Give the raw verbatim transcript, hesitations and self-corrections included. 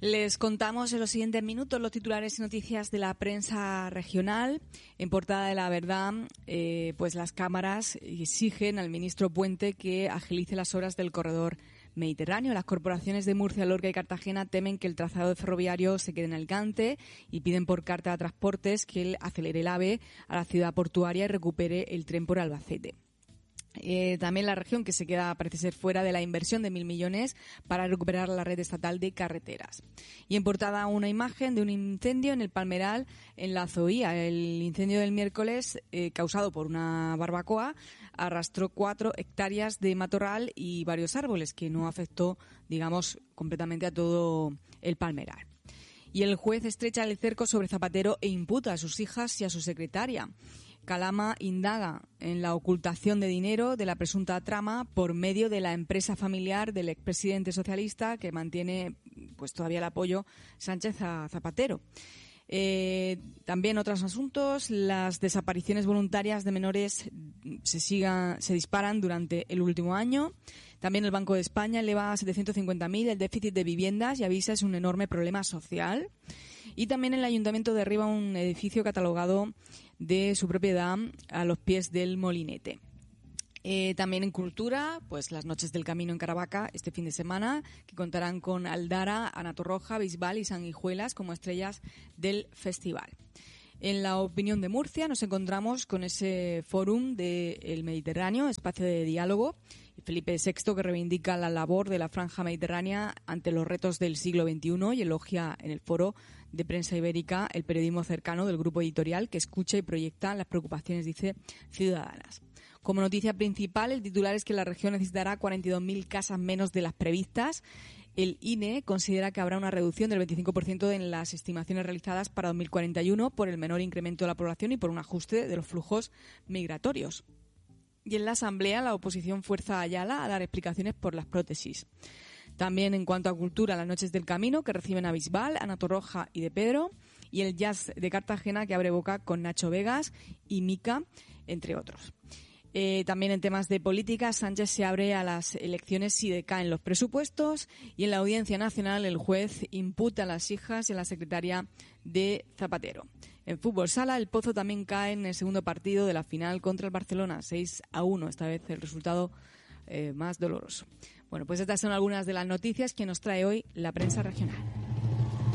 Les contamos en los siguientes minutos los titulares y noticias de la prensa regional. En portada de La Verdad, eh, pues las cámaras exigen al ministro Puente que agilice las obras del corredor mediterráneo. Las corporaciones de Murcia, Lorca y Cartagena temen que el trazado ferroviario se quede en Alicante y piden por carta a Transportes que él acelere el AVE a la ciudad portuaria y recupere el tren por Albacete. Eh, también la región que se queda, parece ser, fuera de la inversión de mil millones para recuperar la red estatal de carreteras. Y en portada una imagen de un incendio en el Palmeral en la Zoía. El incendio del miércoles, eh, causado por una barbacoa, arrastró cuatro hectáreas de matorral y varios árboles, que no afectó, digamos, completamente a todo el Palmeral. Y el juez estrecha el cerco sobre Zapatero e imputa a sus hijas y a su secretaria. Calama indaga en la ocultación de dinero de la presunta trama por medio de la empresa familiar del expresidente socialista que mantiene pues todavía el apoyo Sánchez a Zapatero. Eh, también otros asuntos, las desapariciones voluntarias de menores se sigan, se disparan durante el último año. También el Banco de España eleva a setecientos cincuenta mil el déficit de viviendas y avisa es un enorme problema social. Y también el Ayuntamiento derriba un edificio catalogado de su propiedad a los pies del Molinete. Eh, también en cultura, pues las Noches del Camino en Caravaca este fin de semana, que contarán con Aldara, Ana Torroja, Bisbal y Sanguijuelas como estrellas del festival. En la opinión de Murcia nos encontramos con ese fórum del Mediterráneo, espacio de diálogo, y Felipe sexto que reivindica la labor de la franja mediterránea ante los retos del siglo veintiuno y elogia en el foro de prensa ibérica el periodismo cercano del grupo editorial que escucha y proyecta las preocupaciones, dice, ciudadanas. Como noticia principal, el titular es que la región necesitará cuarenta y dos mil casas menos de las previstas. El I N E considera que habrá una reducción del veinticinco por ciento en las estimaciones realizadas para dos mil cuarenta y uno por el menor incremento de la población y por un ajuste de los flujos migratorios. Y en la Asamblea, la oposición fuerza a Ayala a dar explicaciones por las prótesis. También en cuanto a cultura, las Noches del Camino, que reciben a Bisbal, Ana Torroja y de Pedro, y el Jazz de Cartagena, que abre boca con Nacho Vegas y Mica, entre otros. Eh, también en temas de política, Sánchez se abre a las elecciones si decaen los presupuestos y en la Audiencia Nacional el juez imputa a las hijas y a la secretaria de Zapatero. En fútbol sala, el Pozo también cae en el segundo partido de la final contra el Barcelona, seis a uno, esta vez el resultado eh, más doloroso. Bueno, pues estas son algunas de las noticias que nos trae hoy la prensa regional.